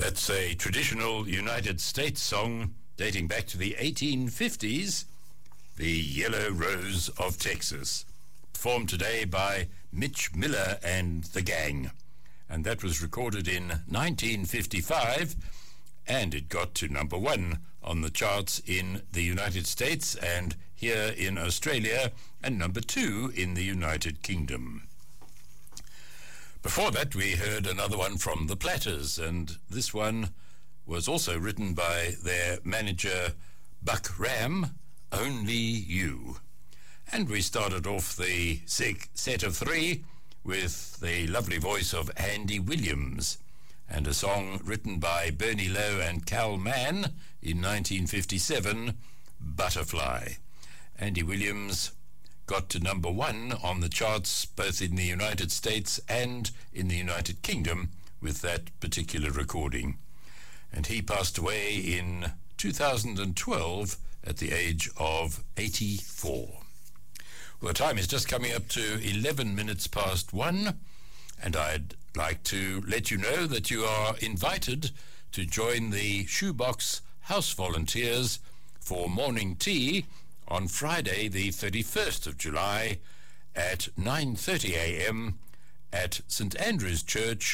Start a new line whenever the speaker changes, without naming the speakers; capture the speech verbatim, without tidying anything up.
That's a traditional United States song dating back to the eighteen fifties, The Yellow Rose of Texas, performed today by Mitch Miller and the Gang. And that was recorded in nineteen fifty-five, and it got to number one on the charts in the United States and here in Australia, and number two in the United Kingdom. Before that, we heard another one from the Platters, and this one was also written by their manager, Buck Ram, Only You. And we started off the set of three with the lovely voice of Andy Williams, and a song written by Bernie Lowe and Cal Mann in nineteen fifty-seven, Butterfly. Andy Williams got to number one on the charts both in the United States and in the United Kingdom with that particular recording. And he passed away in two thousand twelve at the age of eighty-four. Well, the time is just coming up to eleven minutes past one, and I'd like to let you know that you are invited to join the Shoebox House Volunteers for morning tea on Friday the thirty-first of July at nine thirty a.m. at St Andrew's Church,